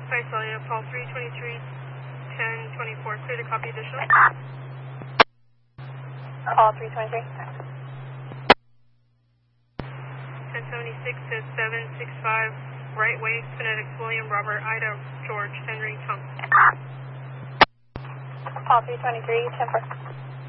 Visalia, Paul 323, 1024, clear to copy additional. Paul 323. 1076 to 765, right way, phonetics, William, Robert, Ida, George, Henry, Tom. Paul 323, 10-4.